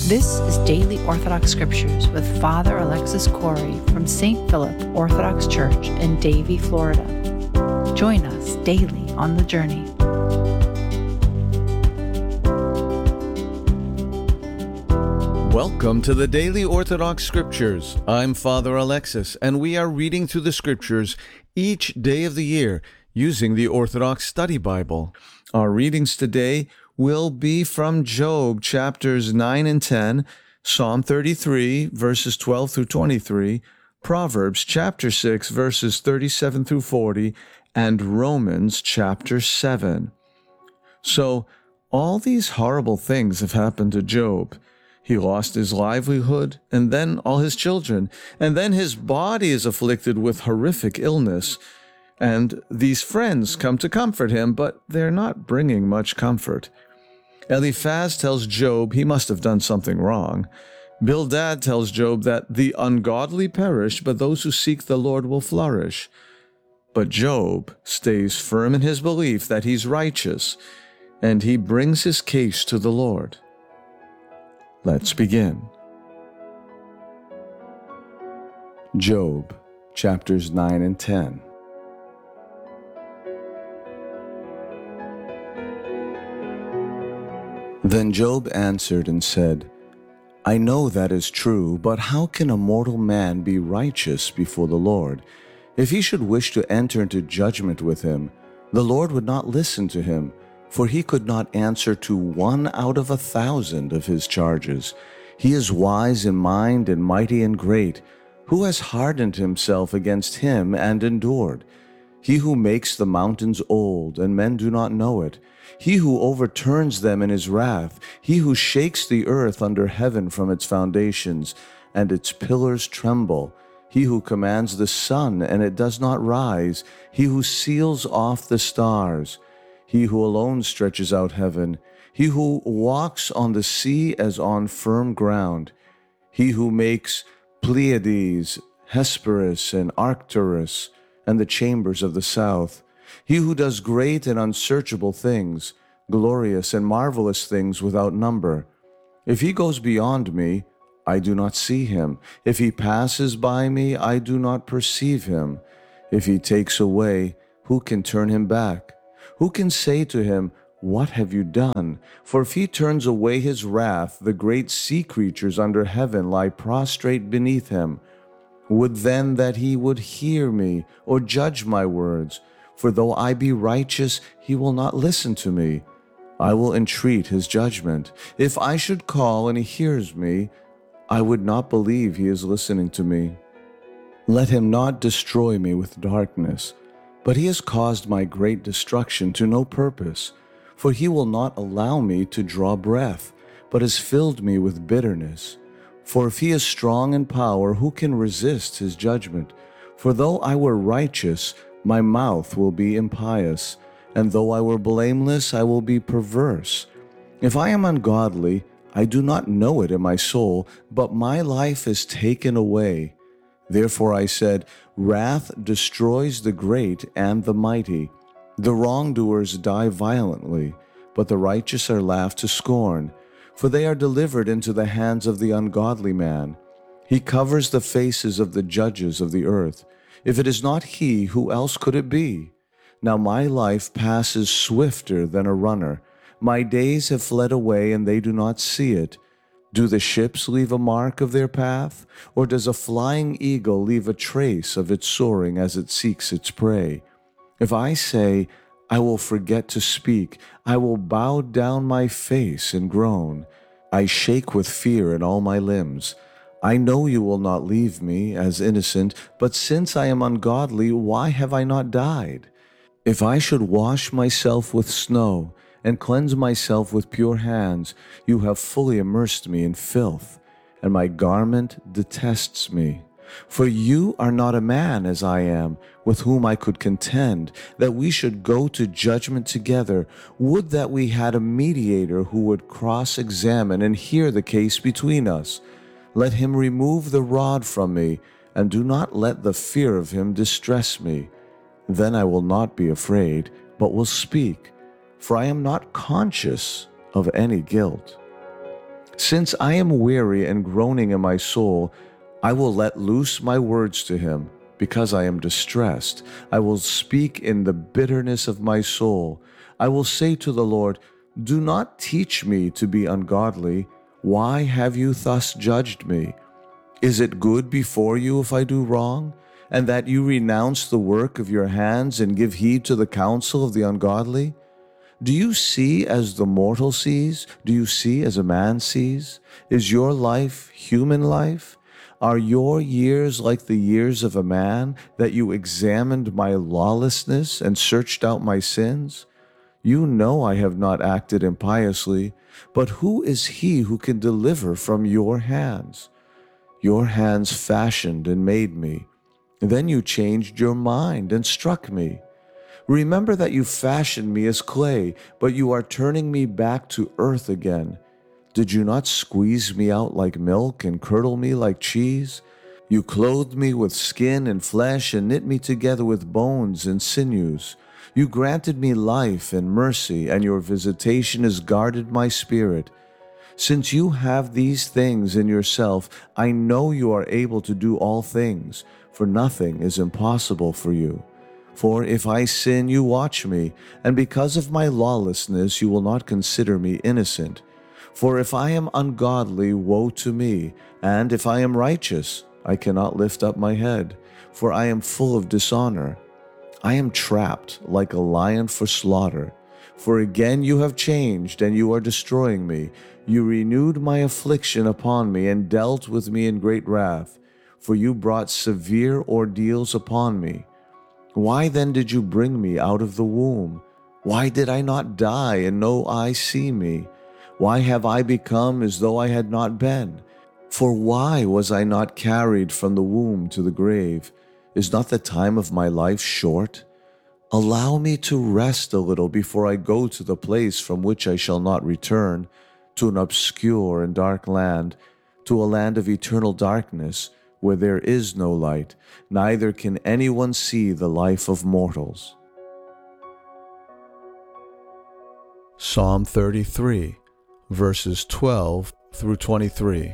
This is Daily Orthodox Scriptures with Father Alexis Corey from St. Philip Orthodox Church in Davie, Florida. Join us daily on the journey. Welcome to the Daily Orthodox Scriptures. I'm Father Alexis, and we are reading through the Scriptures each day of the year using the Orthodox Study Bible. Our readings today will be from Job chapters 9 and 10, Psalm 33, verses 12 through 23, Proverbs chapter 6, verses 37 through 40, and Romans chapter 7. So, all these horrible things have happened to Job. He lost his livelihood, and then all his children, and then his body is afflicted with horrific illness. And these friends come to comfort him, but they're not bringing much comfort. Eliphaz tells Job he must have done something wrong. Bildad tells Job that the ungodly perish, but those who seek the Lord will flourish. But Job stays firm in his belief that he's righteous, and he brings his case to the Lord. Let's begin. Job, chapters 9 and 10. Then Job answered and said, I know that is true, but how can a mortal man be righteous before the Lord? If he should wish to enter into judgment with him, the Lord would not listen to him, for he could not answer to 1 out of 1,000 of his charges. He is wise in mind and mighty and great. Who has hardened himself against him and endured? He who makes the mountains old, and men do not know it. He who overturns them in his wrath. He who shakes the earth under heaven from its foundations, and its pillars tremble. He who commands the sun, and it does not rise. He who seals off the stars. He who alone stretches out heaven. He who walks on the sea as on firm ground. He who makes Pleiades, Hesperus, and Arcturus, and the chambers of the south. He who does great and unsearchable things, glorious and marvelous things without number. If he goes beyond me, I do not see him. If he passes by me, I do not perceive him. If he takes away, who can turn him back? Who can say to him, What have you done? For if he turns away his wrath, the great sea creatures under heaven lie prostrate beneath him. Would then that he would hear me, or judge my words. For though I be righteous, he will not listen to me. I will entreat his judgment. If I should call and he hears me, I would not believe he is listening to me. Let him not destroy me with darkness, but he has caused my great destruction to no purpose. For he will not allow me to draw breath, but has filled me with bitterness. For if he is strong in power, who can resist his judgment? For though I were righteous, my mouth will be impious, and though I were blameless, I will be perverse. If I am ungodly, I do not know it in my soul, but my life is taken away. Therefore I said, Wrath destroys the great and the mighty. The wrongdoers die violently, but the righteous are laughed to scorn. For they are delivered into the hands of the ungodly man. He covers the faces of the judges of the earth. If it is not he, who else could it be? Now my life passes swifter than a runner. My days have fled away, and they do not see it. Do the ships leave a mark of their path? Or does a flying eagle leave a trace of its soaring as it seeks its prey? If I say, I will forget to speak, I will bow down my face and groan. I shake with fear in all my limbs. I know you will not leave me as innocent, but since I am ungodly, why have I not died? If I should wash myself with snow and cleanse myself with pure hands, you have fully immersed me in filth, and my garment detests me. For you are not a man as I am, with whom I could contend, that we should go to judgment together. Would that we had a mediator who would cross-examine and hear the case between us. Let him remove the rod from me, and do not let the fear of him distress me. Then I will not be afraid, but will speak, for I am not conscious of any guilt. Since I am weary and groaning in my soul, I will let loose my words to him. Because I am distressed, I will speak in the bitterness of my soul. I will say to the Lord, do not teach me to be ungodly. Why have you thus judged me? Is it good before you if I do wrong, and that you renounce the work of your hands and give heed to the counsel of the ungodly? Do you see as the mortal sees? Do you see as a man sees? Is your life human life? Are your years like the years of a man, that you examined my lawlessness and searched out my sins? You know I have not acted impiously, but who is he who can deliver from your hands? Your hands fashioned and made me. Then you changed your mind and struck me. Remember that you fashioned me as clay, but you are turning me back to earth again. Did you not squeeze me out like milk and curdle me like cheese? You clothed me with skin and flesh and knit me together with bones and sinews. You granted me life and mercy, and your visitation has guarded my spirit. Since you have these things in yourself, I know you are able to do all things, for nothing is impossible for you. For if I sin, you watch me, and because of my lawlessness you will not consider me innocent. For if I am ungodly, woe to me, and if I am righteous, I cannot lift up my head, for I am full of dishonor. I am trapped like a lion for slaughter. For again you have changed, and you are destroying me. You renewed my affliction upon me, and dealt with me in great wrath. For you brought severe ordeals upon me. Why then did you bring me out of the womb? Why did I not die, and no eye see me? Why have I become as though I had not been? For why was I not carried from the womb to the grave? Is not the time of my life short? Allow me to rest a little before I go to the place from which I shall not return, to an obscure and dark land, to a land of eternal darkness, where there is no light, neither can anyone see the life of mortals. Psalm 33, verses 12 through 23.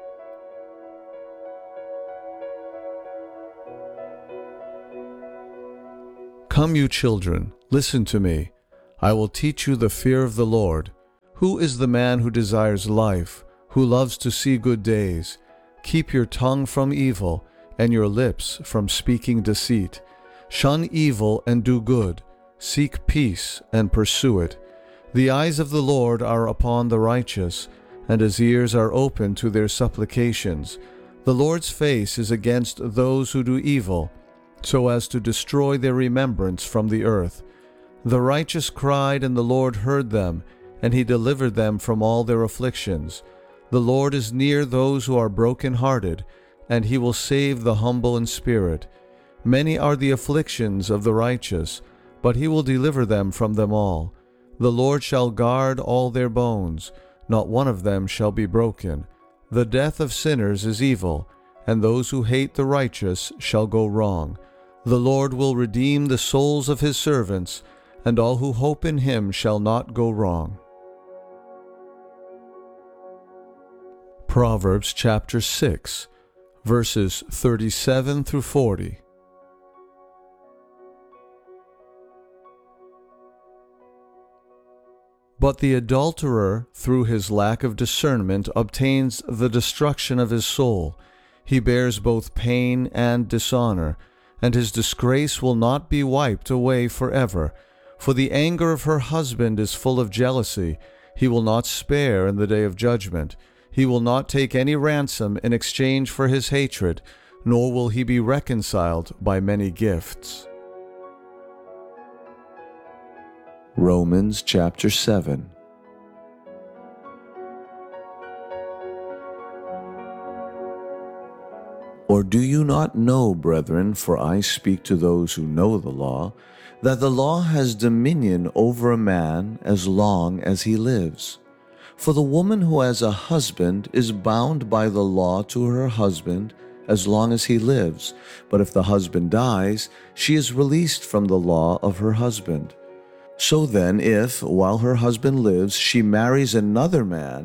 Come, you children, listen to me. I will teach you the fear of the Lord. Who is the man who desires life, who loves to see good days? Keep your tongue from evil, and your lips from speaking deceit. Shun evil and do good. Seek peace and pursue it. The eyes of the Lord are upon the righteous, and his ears are open to their supplications. The Lord's face is against those who do evil, so as to destroy their remembrance from the earth. The righteous cried, and the Lord heard them, and he delivered them from all their afflictions. The Lord is near those who are broken-hearted, and he will save the humble in spirit. Many are the afflictions of the righteous, but he will deliver them from them all. The Lord shall guard all their bones, not one of them shall be broken. The death of sinners is evil, and those who hate the righteous shall go wrong. The Lord will redeem the souls of his servants, and all who hope in him shall not go wrong. Proverbs chapter 6, verses 37 through 40. But the adulterer, through his lack of discernment, obtains the destruction of his soul. He bears both pain and dishonor, and his disgrace will not be wiped away forever. For the anger of her husband is full of jealousy. He will not spare in the day of judgment. He will not take any ransom in exchange for his hatred, nor will he be reconciled by many gifts. Romans chapter 7. Or do you not know, brethren, for I speak to those who know the law, that the law has dominion over a man as long as he lives? For the woman who has a husband is bound by the law to her husband as long as he lives. But if the husband dies, she is released from the law of her husband. So then, if, while her husband lives, she marries another man,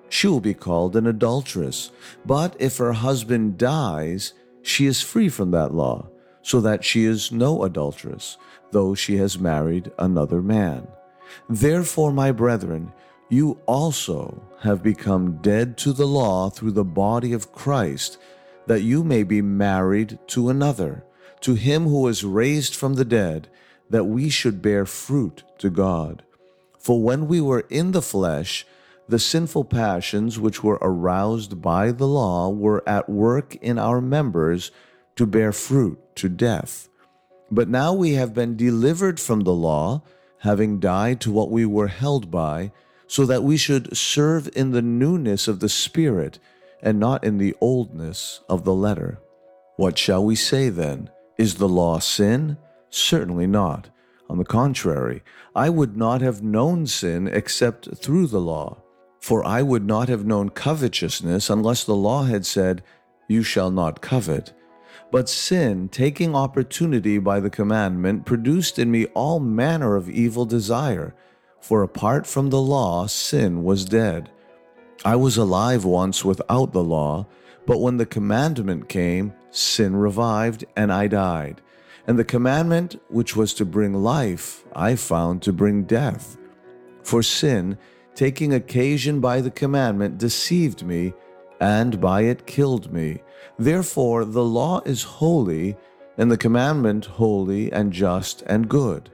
she will be called an adulteress. But if her husband dies, she is free from that law, so that she is no adulteress, though she has married another man. Therefore, my brethren, you also have become dead to the law through the body of Christ, that you may be married to another, to him who was raised from the dead, that we should bear fruit to God. For when we were in the flesh, the sinful passions which were aroused by the law were at work in our members to bear fruit to death. But now we have been delivered from the law, having died to what we were held by, so that we should serve in the newness of the Spirit, and not in the oldness of the letter. What shall we say then? Is the law sin? Certainly not. On the contrary, I would not have known sin except through the law. For I would not have known covetousness unless the law had said, "You shall not covet." But sin, taking opportunity by the commandment, produced in me all manner of evil desire. For apart from the law, sin was dead. I was alive once without the law, but when the commandment came, sin revived, and I died. And the commandment which was to bring life, I found to bring death. For sin, taking occasion by the commandment, deceived me, and by it killed me. Therefore the law is holy, and the commandment holy and just and good.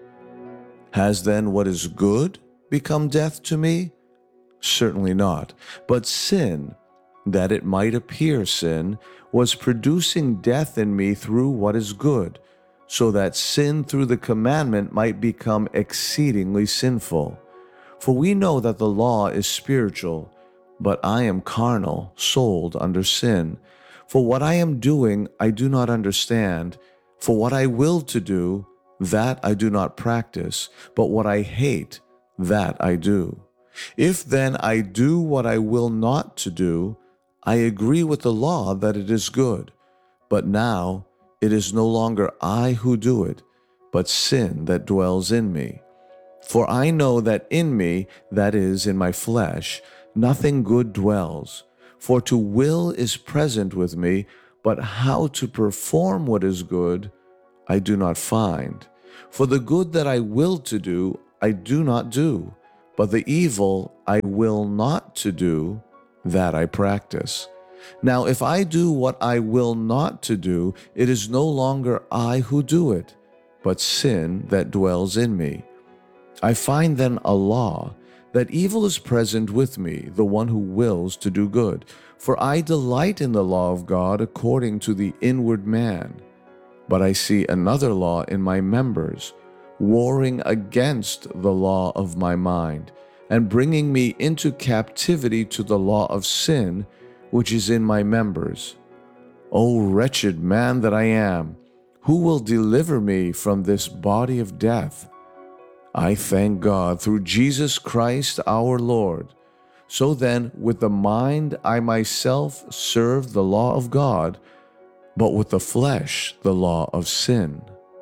Has then what is good become death to me? Certainly not. But sin, that it might appear sin, was producing death in me through what is good, so that sin through the commandment might become exceedingly sinful. For we know that the law is spiritual, but I am carnal, sold under sin. For what I am doing I do not understand. For what I will to do, that I do not practice, but what I hate, that I do. If then I do what I will not to do, I agree with the law that it is good. But now it is no longer I who do it, but sin that dwells in me. For I know that in me, that is, in my flesh, nothing good dwells. For to will is present with me, but how to perform what is good, I do not find. For the good that I will to do, I do not do, but the evil I will not to do, that I practice. Now if I do what I will not to do, it is no longer I who do it, but sin that dwells in me. I find then a law, that evil is present with me, the one who wills to do good. For I delight in the law of God according to the inward man. But I see another law in my members, warring against the law of my mind, and bringing me into captivity to the law of sin, which is in my members. O wretched man that I am, who will deliver me from this body of death? I thank God through Jesus Christ our Lord. So then, with the mind I myself serve the law of God, but with the flesh the law of sin.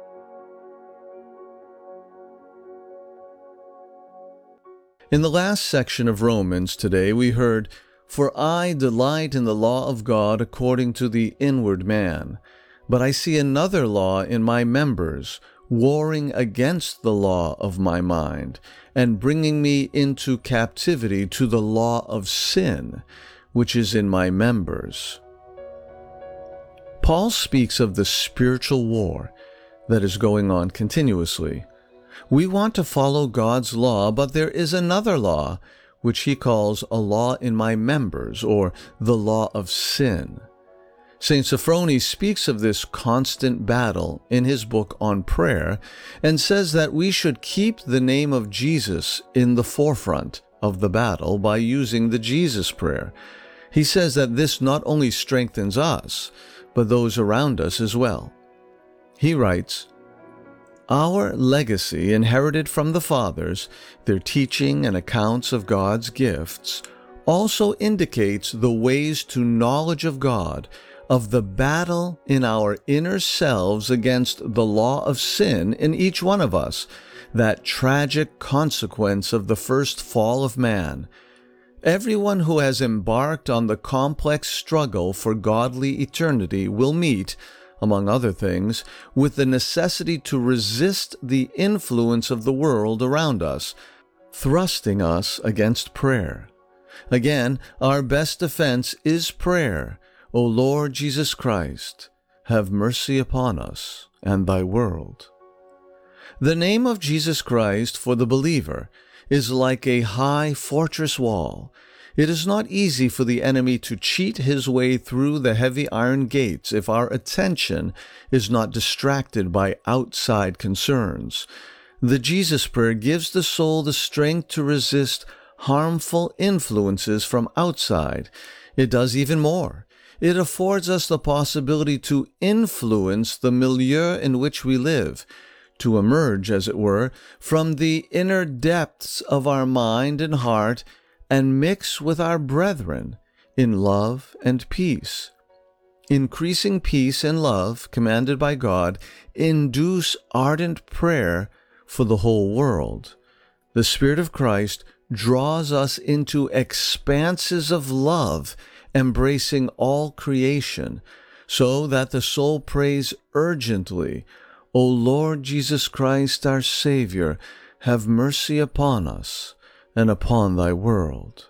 In the last section of Romans today, we heard, "For I delight in the law of God according to the inward man, but I see another law in my members, warring against the law of my mind, and bringing me into captivity to the law of sin, which is in my members." Paul speaks of the spiritual war that is going on continuously. We want to follow God's law, but there is another law, which he calls a law in my members, or the law of sin. St. Sophrony speaks of this constant battle in his book on prayer and says that we should keep the name of Jesus in the forefront of the battle by using the Jesus prayer. He says that this not only strengthens us, but those around us as well. He writes, "Our legacy inherited from the fathers, their teaching and accounts of God's gifts, also indicates the ways to knowledge of God, of the battle in our inner selves against the law of sin in each one of us, that tragic consequence of the first fall of man. Everyone who has embarked on the complex struggle for godly eternity will meet, among other things, with the necessity to resist the influence of the world around us, thrusting us against prayer. Again, our best defense is prayer. O Lord Jesus Christ, have mercy upon us and thy world. The name of Jesus Christ for the believer is like a high fortress wall. It is not easy for the enemy to cheat his way through the heavy iron gates if our attention is not distracted by outside concerns. The Jesus Prayer gives the soul the strength to resist harmful influences from outside. It does even more. It affords us the possibility to influence the milieu in which we live, to emerge, as it were, from the inner depths of our mind and heart and mix with our brethren in love and peace. Increasing peace and love, commanded by God, induce ardent prayer for the whole world. The Spirit of Christ draws us into expanses of love, embracing all creation, so that the soul prays urgently, O Lord Jesus Christ, our Savior, have mercy upon us and upon thy world.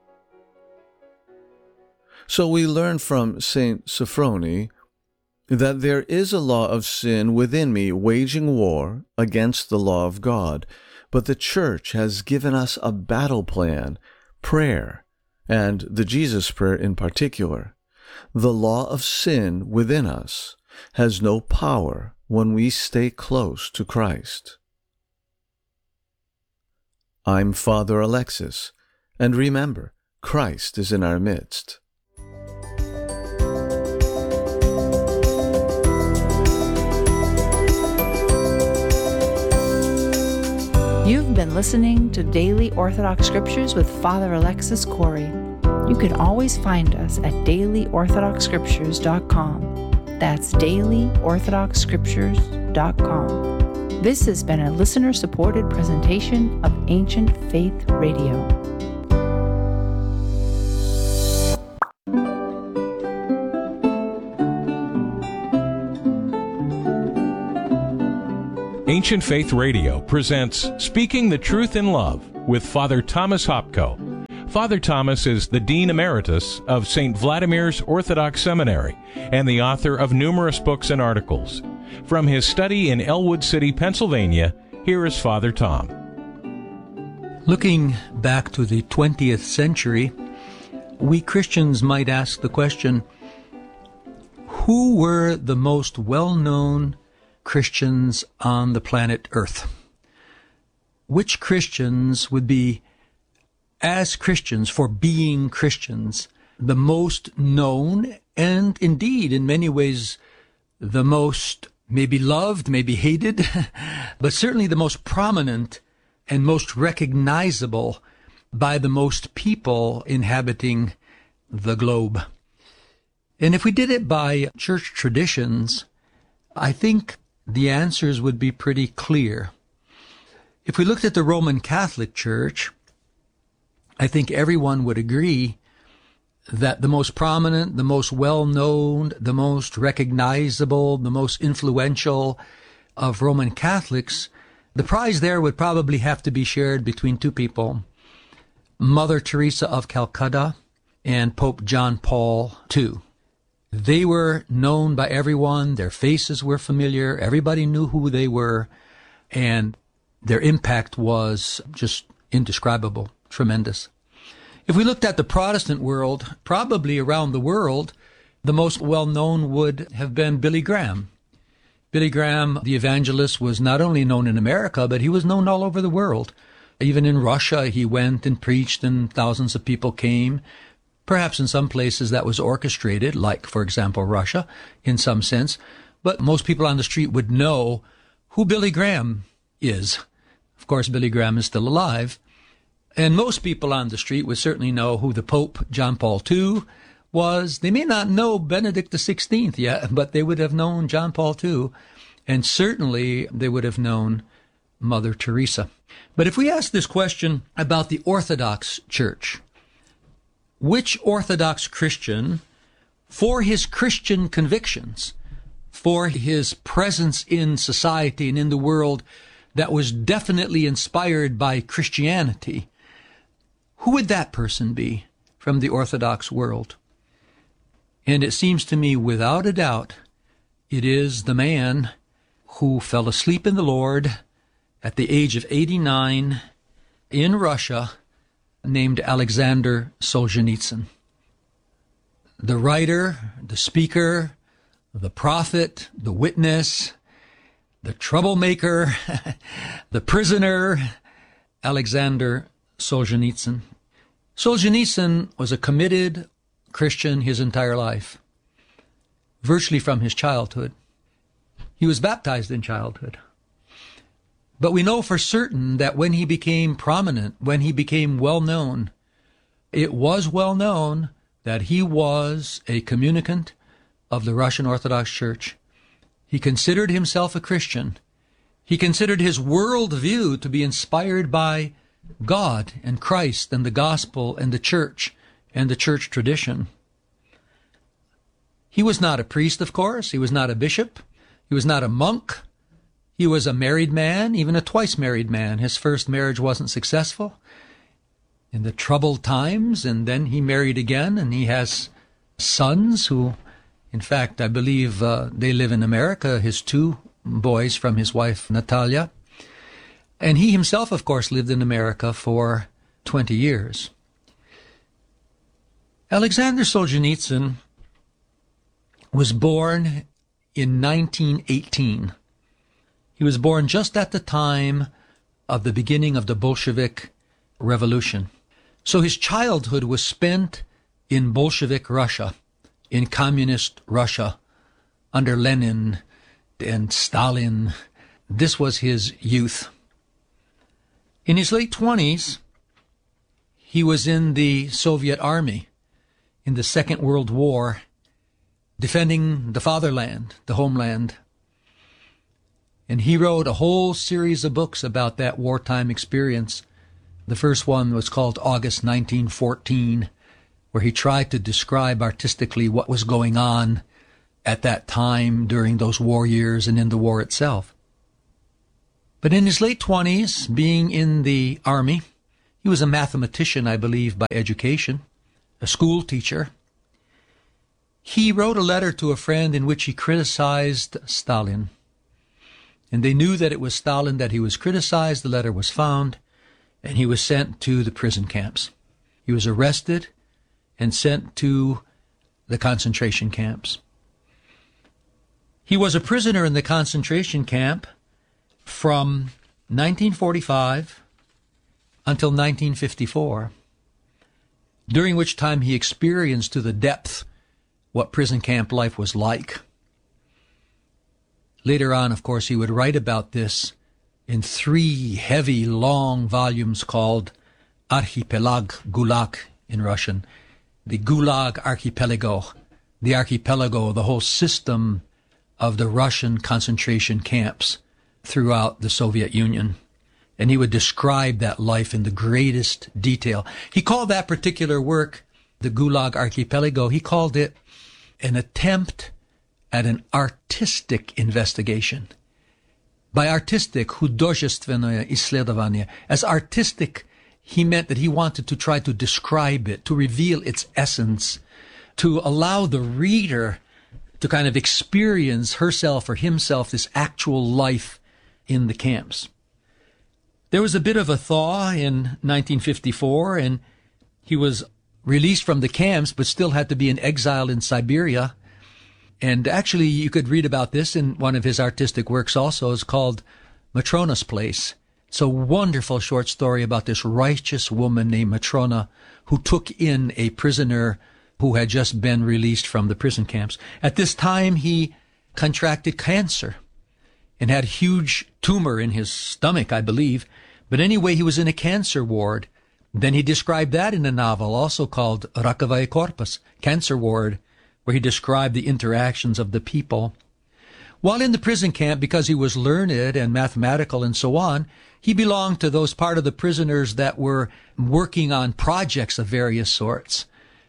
So we learn from St. Sophrony that there is a law of sin within me waging war against the law of God, but the Church has given us a battle plan, prayer, and the Jesus Prayer in particular. The law of sin within us has no power when we stay close to Christ. I'm Father Alexis, and remember, Christ is in our midst. You've been listening to Daily Orthodox Scriptures with Father Alexis Corey. You can always find us at dailyorthodoxscriptures.com. That's dailyorthodoxscriptures.com. This has been a listener-supported presentation of Ancient Faith Radio. Ancient Faith Radio presents Speaking the Truth in Love with Father Thomas Hopko. Father Thomas is the Dean Emeritus of St. Vladimir's Orthodox Seminary and the author of numerous books and articles. From his study in Elwood City, Pennsylvania, here is Father Tom. Looking back to the 20th century, we Christians might ask the question, who were the most well-known Christians on the planet Earth? Which Christians would be, as Christians, for being Christians, the most known and indeed in many ways the most maybe loved, maybe hated, but certainly the most prominent and most recognizable by the most people inhabiting the globe? And if we did it by church traditions, I think the answers would be pretty clear. If we looked at the Roman Catholic Church, I think everyone would agree that the most prominent, the most well-known, the most recognizable, the most influential of Roman Catholics, the prize there would probably have to be shared between two people, Mother Teresa of Calcutta and Pope John Paul II. They were known by everyone, their faces were familiar, everybody knew who they were, and their impact was just indescribable, tremendous. If we looked at the Protestant world, probably around the world, the most well-known would have been Billy Graham. Billy Graham, the evangelist, was not only known in America, but he was known all over the world. Even in Russia, he went and preached, and thousands of people came. Perhaps in some places that was orchestrated, like, for example, Russia, in some sense. But most people on the street would know who Billy Graham is. Of course, Billy Graham is still alive. And most people on the street would certainly know who the Pope, John Paul II, was. They may not know Benedict XVI yet, but they would have known John Paul II. And certainly they would have known Mother Teresa. But if we ask this question about the Orthodox Church, which Orthodox Christian, for his Christian convictions, for his presence in society and in the world that was definitely inspired by Christianity, who would that person be from the Orthodox world? And it seems to me, without a doubt, it is the man who fell asleep in the Lord at the age of 89 in Russia, named Alexander Solzhenitsyn. The writer, the speaker, the prophet, the witness, the troublemaker, the prisoner, Alexander Solzhenitsyn. Solzhenitsyn was a committed Christian his entire life, virtually from his childhood. He was baptized in childhood. But we know for certain that when he became prominent, when he became well-known, it was well known that he was a communicant of the Russian Orthodox Church. He considered himself a Christian. He considered his worldview to be inspired by God and Christ and the gospel and the church tradition. He was not a priest, of course. He was not a bishop. He was not a monk. He was a married man, even a twice married man. His first marriage wasn't successful in the troubled times, and then he married again, and he has sons who, in fact, I believe they live in America, his two boys from his wife, Natalia. And he himself, of course, lived in America for 20 years. Alexander Solzhenitsyn was born in 1918. He was born just at the time of the beginning of the Bolshevik Revolution. So his childhood was spent in Bolshevik Russia, in communist Russia, under Lenin and Stalin. This was his youth. In his late 20s, he was in the Soviet Army in the Second World War, defending the fatherland, the homeland. And he wrote a whole series of books about that wartime experience. The first one was called August 1914, where he tried to describe artistically what was going on at that time during those war years and in the war itself. But in his late 20s, being in the army, he was a mathematician, I believe, by education, a school teacher. He wrote a letter to a friend in which he criticized Stalin. And they knew that it was Stalin that he was criticized. The letter was found, and he was sent to the prison camps. He was arrested and sent to the concentration camps. He was a prisoner in the concentration camp from 1945 until 1954, during which time he experienced to the depth what prison camp life was like. Later on, of course, he would write about this in 3 heavy, long volumes called Archipelag, Gulag in Russian, the Gulag Archipelago, the archipelago, the whole system of the Russian concentration camps throughout the Soviet Union. And he would describe that life in the greatest detail. He called that particular work, the Gulag Archipelago, he called it an attempt at an artistic investigation. By artistic, художественное исследование. As artistic, he meant that he wanted to try to describe it, to reveal its essence, to allow the reader to kind of experience herself or himself this actual life in the camps. There was a bit of a thaw in 1954, and he was released from the camps, but still had to be in exile in Siberia. And actually, you could read about this in one of his artistic works also. It's called Matrona's Place. It's a wonderful short story about this righteous woman named Matrona who took in a prisoner who had just been released from the prison camps. At this time, he contracted cancer and had a huge tumor in his stomach, I believe. But anyway, he was in a cancer ward. Then he described that in a novel also called Rakovaya Korpus, Cancer Ward, where he described the interactions of the people. While in the prison camp, because he was learned and mathematical and so on, he belonged to those part of the prisoners that were working on projects of various sorts.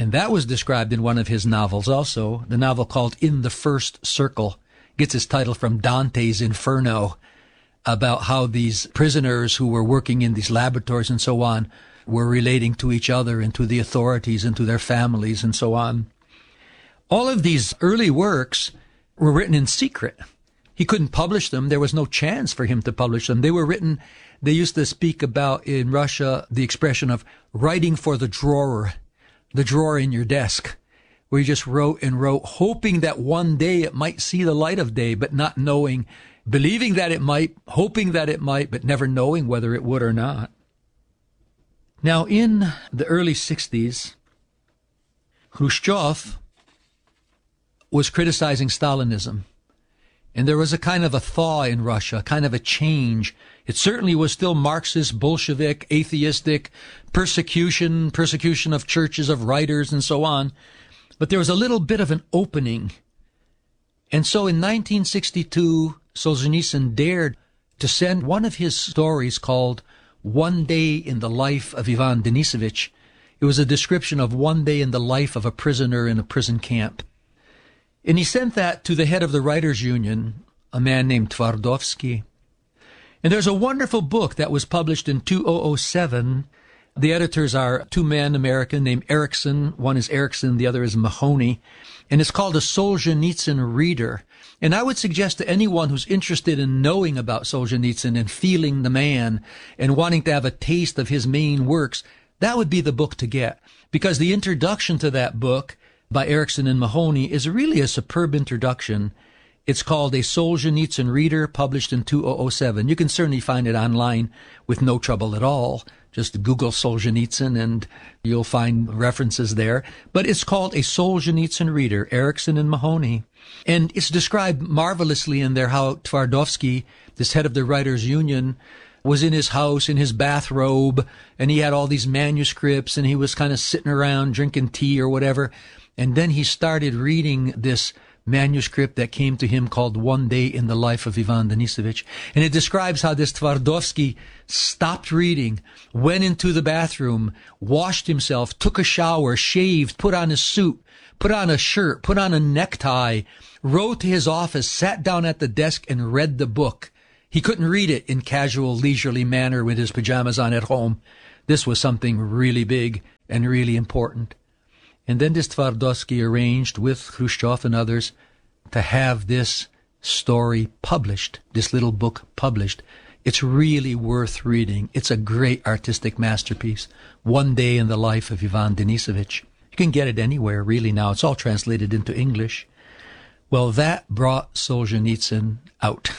And that was described in one of his novels also, the novel called In the First Circle. Gets its title from Dante's Inferno, about how these prisoners who were working in these laboratories and so on were relating to each other and to the authorities and to their families and so on. All of these early works were written in secret. He couldn't publish them. There was no chance for him to publish them. They were written, they used to speak about in Russia the expression of writing for the drawer in your desk, where you just wrote and wrote, hoping that one day it might see the light of day, but not knowing, believing that it might, hoping that it might, but never knowing whether it would or not. Now, in the early 60s, Khrushchev was criticizing Stalinism. And there was a kind of a thaw in Russia, kind of a change. It certainly was still Marxist, Bolshevik, atheistic, persecution of churches, of writers, and so on. But there was a little bit of an opening. And so in 1962, Solzhenitsyn dared to send one of his stories called One Day in the Life of Ivan Denisovich. It was a description of one day in the life of a prisoner in a prison camp. And he sent that to the head of the Writers' Union, a man named Twardowski. And there's a wonderful book that was published in 2007. The editors are two men, American, named Erickson. One is Erickson, the other is Mahoney. And it's called A Solzhenitsyn Reader. And I would suggest to anyone who's interested in knowing about Solzhenitsyn and feeling the man and wanting to have a taste of his main works, that would be the book to get. Because the introduction to that book by Erickson and Mahoney is really a superb introduction. It's called A Solzhenitsyn Reader, published in 2007. You can certainly find it online with no trouble at all. Just Google Solzhenitsyn and you'll find references there. But it's called A Solzhenitsyn Reader, Erickson and Mahoney. And it's described marvelously in there how Twardowski, this head of the Writers' Union, was in his house in his bathrobe, and he had all these manuscripts, and he was kind of sitting around drinking tea or whatever. And then he started reading this manuscript that came to him called One Day in the Life of Ivan Denisovich. And it describes how this Twardowski stopped reading, went into the bathroom, washed himself, took a shower, shaved, put on a suit, put on a shirt, put on a necktie, rode to his office, sat down at the desk and read the book. He couldn't read it in casual, leisurely manner with his pajamas on at home. This was something really big and really important. And then this Twardowski arranged with Khrushchev and others to have this story published, this little book published. It's really worth reading. It's a great artistic masterpiece. One Day in the Life of Ivan Denisovich. You can get it anywhere, really, now. It's all translated into English. Well, that brought Solzhenitsyn out.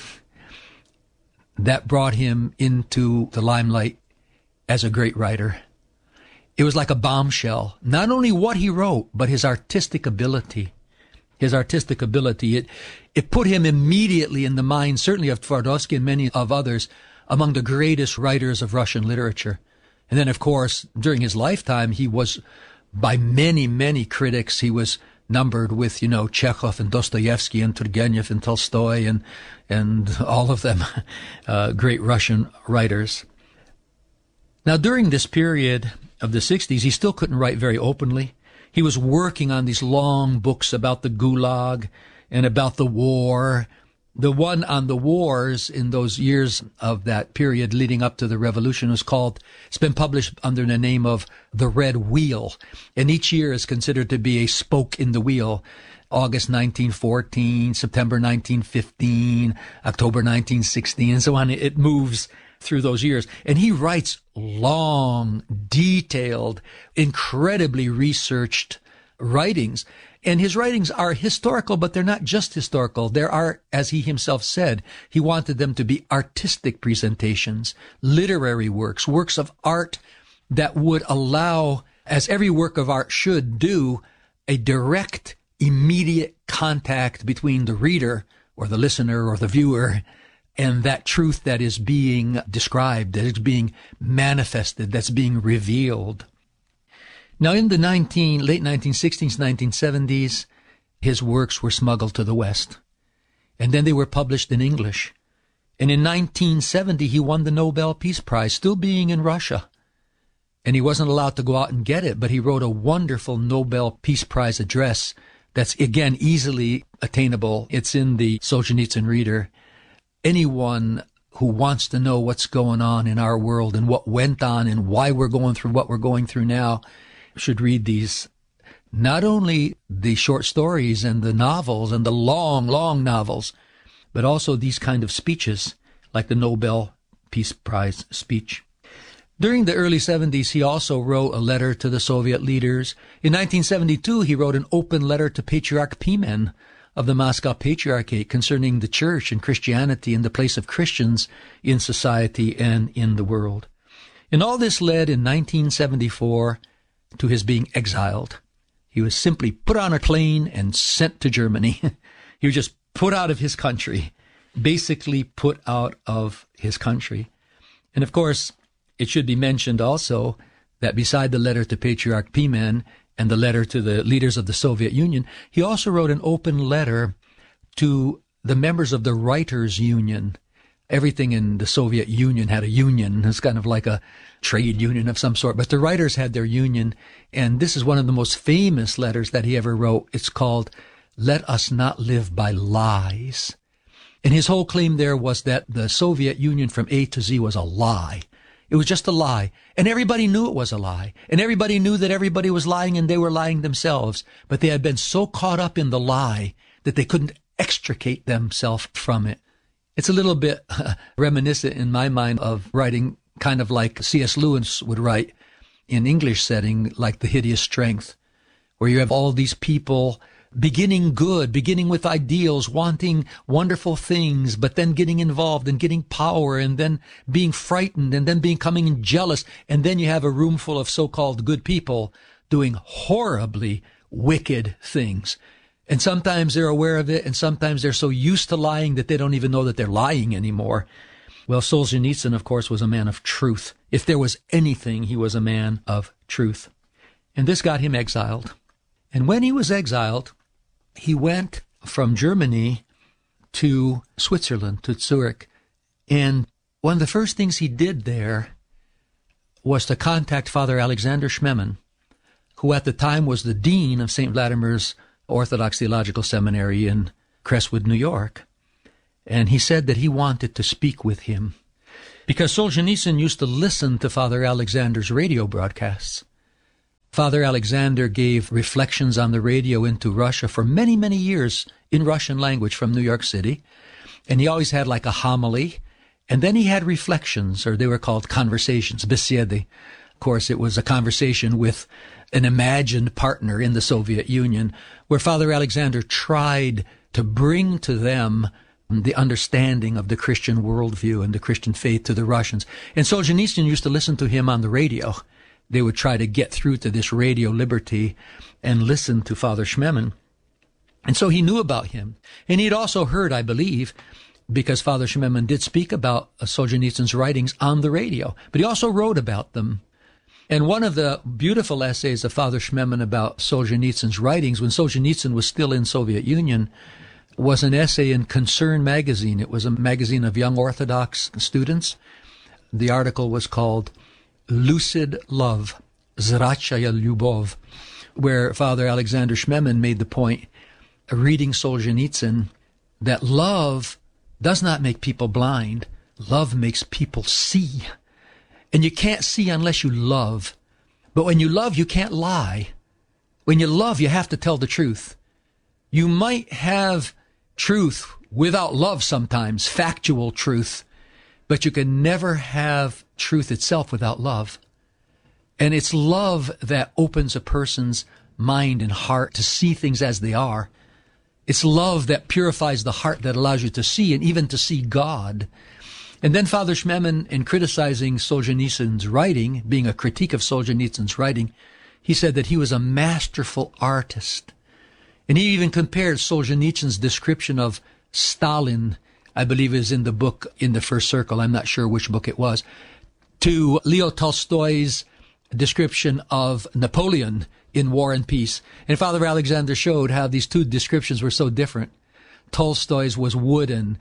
That brought him into the limelight as a great writer. It was like a bombshell. Not only what he wrote, but his artistic ability. His artistic ability. It put him immediately in the mind, certainly of Twardowski and many of others, among the greatest writers of Russian literature. And then, of course, during his lifetime, he was, by many, many critics, he was numbered with, Chekhov and Dostoevsky and Turgenev and Tolstoy and all of them, great Russian writers. Now, during this period of the 60s, he still couldn't write very openly. He was working on these long books about the Gulag and about the war. The one on the wars in those years of that period leading up to the revolution was it's been published under the name of The Red Wheel. And each year is considered to be a spoke in the wheel. August 1914, September 1915, October 1916, and so on. It moves through those years. And he writes long, detailed, incredibly researched writings. And his writings are historical, but they're not just historical. There are, as he himself said, he wanted them to be artistic presentations, literary works, works of art that would allow, as every work of art should do, a direct, immediate contact between the reader or the listener or the viewer and that truth that is being described, that is being manifested, that's being revealed. Now, in the late 1960s, 1970s, his works were smuggled to the West. And then they were published in English. And in 1970, he won the Nobel Peace Prize, still being in Russia. and he wasn't allowed to go out and get it, but he wrote a wonderful Nobel Peace Prize address that's, again, easily attainable. It's in the Solzhenitsyn Reader. Anyone who wants to know what's going on in our world and what went on and why we're going through what we're going through now should read these. Not only the short stories and the novels and the long, long novels, but also these kind of speeches, like the Nobel Peace Prize speech. During the early 70s, he also wrote a letter to the Soviet leaders. In 1972, he wrote an open letter to Patriarch Pimen of the Moscow Patriarchate concerning the church and Christianity and the place of Christians in society and in the world. And all this led in 1974 to his being exiled. He was simply put on a plane and sent to Germany. He was just put out of his country, basically put out of his country. And of course, it should be mentioned also that beside the letter to Patriarch Pimen and the letter to the leaders of the Soviet Union, he also wrote an open letter to the members of the Writers' Union. Everything in the Soviet Union had a union. It's kind of like a trade union of some sort, but the writers had their union, and this is one of the most famous letters that he ever wrote. It's called, "Let Us Not Live by Lies." And his whole claim there was that the Soviet Union from A to Z was a lie. It was just a lie. And everybody knew it was a lie. And everybody knew that everybody was lying and they were lying themselves. But they had been so caught up in the lie that they couldn't extricate themselves from it. It's a little bit reminiscent in my mind of writing kind of like C.S. Lewis would write in English setting, like The Hideous Strength, where you have all these people beginning good, beginning with ideals, wanting wonderful things, but then getting involved and getting power and then being frightened and then becoming jealous. And then you have a room full of so-called good people doing horribly wicked things. And sometimes they're aware of it, and sometimes they're so used to lying that they don't even know that they're lying anymore. Well, Solzhenitsyn, of course, was a man of truth. If there was anything, he was a man of truth. And this got him exiled. And when he was exiled, he went from Germany to Switzerland, to Zurich. And one of the first things he did there was to contact Father Alexander Schmemann, who at the time was the dean of St. Vladimir's Orthodox Theological Seminary in Crestwood, New York. And he said that he wanted to speak with him because Solzhenitsyn used to listen to Father Alexander's radio broadcasts. Father Alexander gave reflections on the radio into Russia for many, many years in Russian language from New York City. And he always had like a homily. And then he had reflections, or they were called conversations, besiedy. Of course, it was a conversation with an imagined partner in the Soviet Union, where Father Alexander tried to bring to them the understanding of the Christian worldview and the Christian faith to the Russians. And Solzhenitsyn used to listen to him on the radio. They would try to get through to this Radio Liberty and listen to Father Schmemann. And so he knew about him. And he'd also heard, I believe, because Father Schmemann did speak about Solzhenitsyn's writings on the radio, but he also wrote about them. And one of the beautiful essays of Father Schmemann about Solzhenitsyn's writings, when Solzhenitsyn was still in Soviet Union, was an essay in Concern magazine. It was a magazine of young Orthodox students. The article was called Lucid Love, Zrachaya Lyubov, where Father Alexander Schmemann made the point, reading Solzhenitsyn, that love does not make people blind. Love makes people see. And you can't see unless you love. But when you love, you can't lie. When you love, you have to tell the truth. You might have truth without love sometimes, factual truth, but you can never have truth itself without love. And it's love that opens a person's mind and heart to see things as they are. It's love that purifies the heart, that allows you to see and even to see God. And then Father Schmemann, in criticizing Solzhenitsyn's writing, being a critique of Solzhenitsyn's writing, he said that he was a masterful artist. And he even compared Solzhenitsyn's description of Stalin, I believe is in the book In the First Circle, I'm not sure which book it was, to Leo Tolstoy's description of Napoleon in War and Peace. And Father Alexander showed how these two descriptions were so different. Tolstoy's was wooden,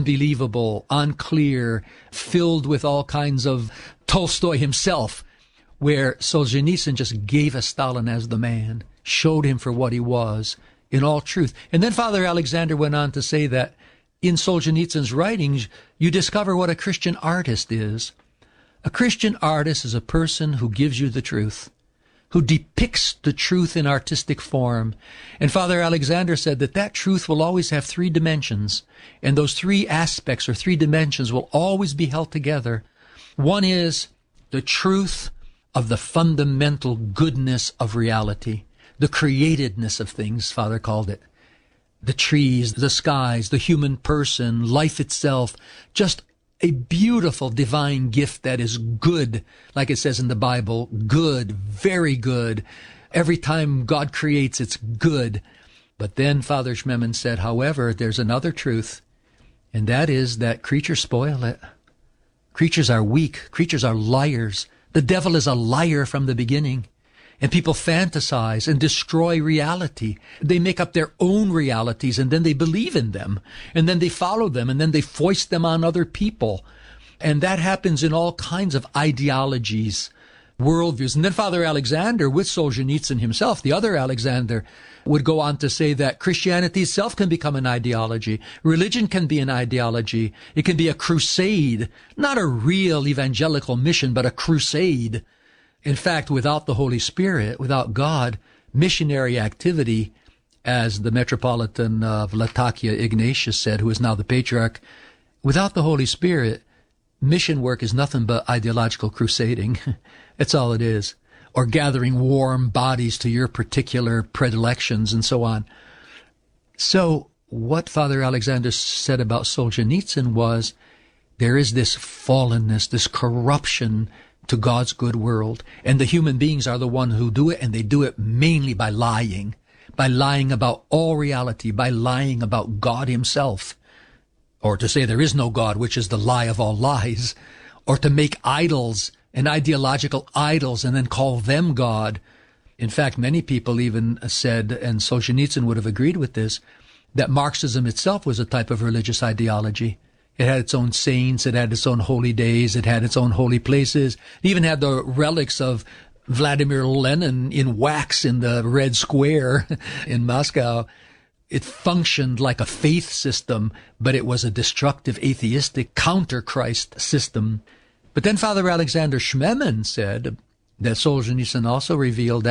unbelievable, unclear, filled with all kinds of Tolstoy himself, where Solzhenitsyn just gave us Stalin as the man, showed him for what he was in all truth. And then Father Alexander went on to say that in Solzhenitsyn's writings, you discover what a Christian artist is. A Christian artist is a person who gives you the truth, who depicts the truth in artistic form. And Father Alexander said that that truth will always have three dimensions, and those three aspects or three dimensions will always be held together. One is the truth of the fundamental goodness of reality, the createdness of things, Father called it. The trees, the skies, the human person, life itself, just a beautiful divine gift that is good, like it says in the Bible, good, very good. Every time God creates, it's good. But then Father Schmemann said, however, there's another truth, and that is that creatures spoil it. Creatures are weak. Creatures are liars. The devil is a liar from the beginning. And people fantasize and destroy reality. They make up their own realities, and then they believe in them, and then they follow them, and then they foist them on other people. And that happens in all kinds of ideologies, worldviews. And then Father Alexander, with Solzhenitsyn himself, the other Alexander, would go on to say that Christianity itself can become an ideology. Religion can be an ideology. It can be a crusade, not a real evangelical mission, but a crusade. In fact, without the Holy Spirit, without God, missionary activity, as the Metropolitan of Latakia, Ignatius, said, who is now the Patriarch, without the Holy Spirit, mission work is nothing but ideological crusading. That's all it is. Or gathering warm bodies to your particular predilections and so on. So what Father Alexander said about Solzhenitsyn was, there is this fallenness, this corruption to God's good world. And the human beings are the one who do it, and they do it mainly by lying about all reality, by lying about God himself. Or to say there is no God, which is the lie of all lies. Or to make idols and ideological idols and then call them God. In fact, many people even said, and Solzhenitsyn would have agreed with this, that Marxism itself was a type of religious ideology. It had its own saints, it had its own holy days, it had its own holy places. It even had the relics of Vladimir Lenin in wax in the Red Square in Moscow. It functioned like a faith system, but it was a destructive, atheistic, counter-Christ system. But then Father Alexander Schmemann said that Solzhenitsyn also revealed that